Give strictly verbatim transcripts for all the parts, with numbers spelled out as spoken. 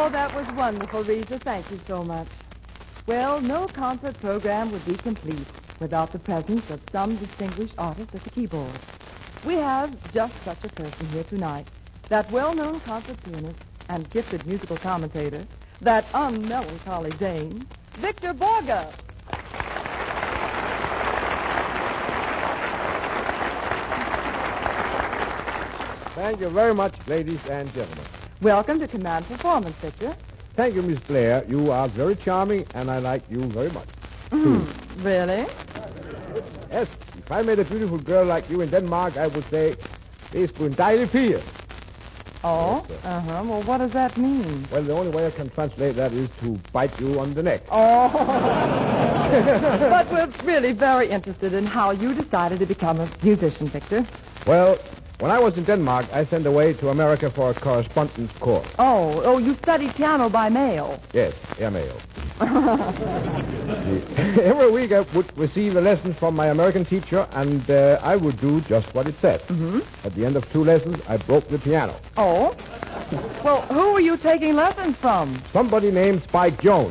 Oh, that was wonderful, Rita. Thank you so much. Well, no concert program would be complete without the presence of some distinguished artist at the keyboard. We have just such a person here tonight, that well-known concert pianist and gifted musical commentator, that unmelancholy Dane, Victor Borge. Thank you very much, ladies and gentlemen. Welcome to Command Performance, Victor. Thank you, Miss Blair. You are very charming, and I like you very much. Mm, really? Yes, if I met a beautiful girl like you in Denmark, I would say, det er en dejlig pige. Oh? Uh-huh. Well, what does that mean? Well, the only way I can translate that is to bite you on the neck. Oh. But we're really very interested in how you decided to become a musician, Victor. Well, when I was in Denmark, I sent away to America for a correspondence course. Oh, oh, you studied piano by mail. Yes, airmail. Every week I would receive a lesson from my American teacher, and uh, I would do just what it said. Mm-hmm. At the end of two lessons, I broke the piano. Oh? Well, who were you taking lessons from? Somebody named Spike Jones.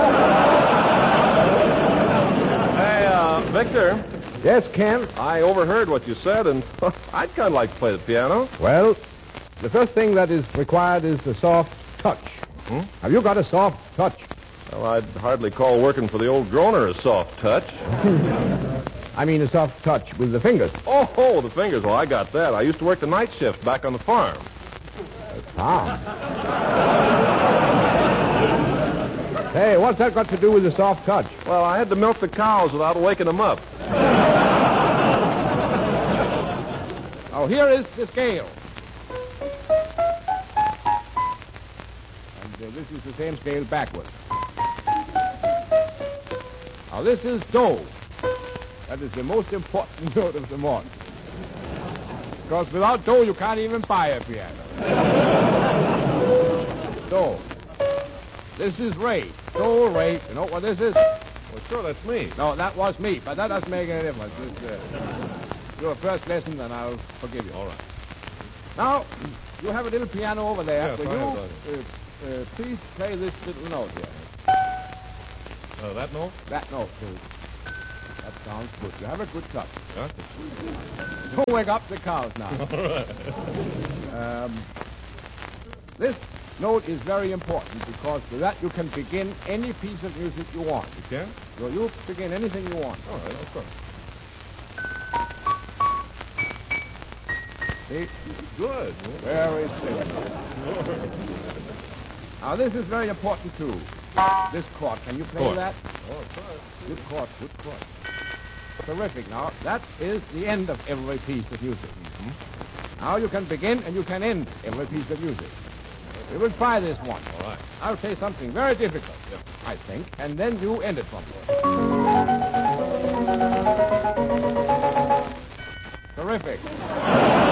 Hey, uh, Victor. Yes, Ken? I overheard what you said, and I'd kind of like to play the piano. Well, the first thing that is required is a soft touch. Hmm? Have you got a soft touch? Well, I'd hardly call working for the old droner a soft touch. I mean a soft touch with the fingers. Oh, oh, the fingers. Well, I got that. I used to work the night shift back on the farm. Ah. Hey, what's that got to do with the soft touch? Well, I had to milk the cows without waking them up. Oh, here is the scale. And uh, this is the same scale backwards. Now, this is do. That is the most important note of them all. Because without do, you can't even buy a piano. Do. This is Ray. Do, Ray. You know what this is? Well, sure, that's me. No, that was me, but that doesn't make any difference. It's, uh, your first lesson, and I'll forgive you. All right. Now, you have a little piano over there. Yes, Will I you, have uh, uh, please play this little note here. Uh, that note? That note, please. That sounds good. You have a good touch. Yeah. Don't wake up the cows now. All right. um, this note is very important because with that you can begin any piece of music you want. You can? So you begin anything you want. All right, of course. See? Good. Very simple. Now, this is very important, too. This chord. Can you play Chord. that? Oh, of course. Good chord, good chord. Terrific. Now, that is the end of every piece of music. Mm-hmm. Now you can begin and you can end every piece of music. We will try this one. All right. I'll say something very difficult, Yeah. I think, and then you end it for me. Terrific.